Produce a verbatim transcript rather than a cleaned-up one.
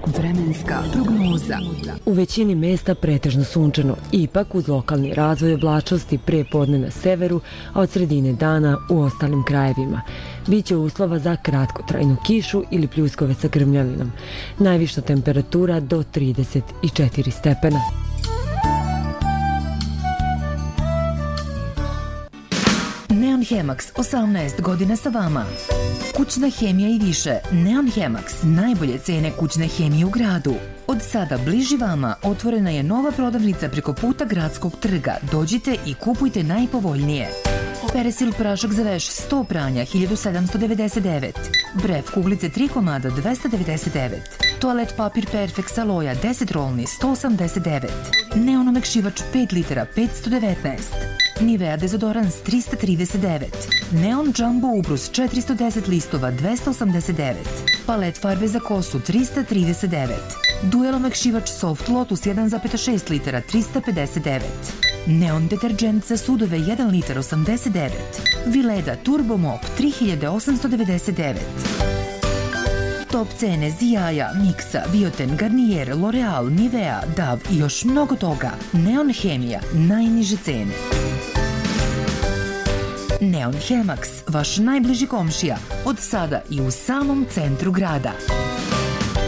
Vremenska prognoza. U većini mesta pretežno sunčano, ipak uz lokalni razvoj oblačnosti pre podne na severu, a od sredine dana u ostalim krajevima. Biće uslova za kratkotrajnu kišu ili pljuskove sa grmljavinom. Najviša temperatura do trideset četiri stepena. Neon Hemax, osamnaest godina sa vama. Kućna hemija i više. Neon Hemax, najbolje cene kućne hemije u gradu. Od sada bliži vama otvorena je nova prodavnica preko puta Gradskog trga. Dođite i kupujte najpovoljnije. Peresil prašak za veš sto pranja hiljadu sedamsto devedeset devet. Bref kuglice tri komada dvesta devedeset devet. Toalet papir Perfect Aloja deset rolni sto osamdeset devet. Neon omekšivač pet litara petsto devetnaest. Nivea dezodorans trista trideset devet. Neon Jumbo ubrus četiristo deset listova dvesta osamdeset devet. Palet farbe za kosu trista trideset devet. Duel omekšivač Soft Lotus jedan zarez šest litara trista pedeset devet. Neon deterđent za sudove jedan litar osamdeset devet. Vileda Turbo Mop tri hiljade osamsto devedeset devet. Top cene Zijaja, Miksa, Bioten, Garnier, L'Oreal, Nivea, Dav i još mnogo toga. Neon Hemija, najniže cene. Neon Hemax, vaš najbliži komšija, od sada i u samom centru grada.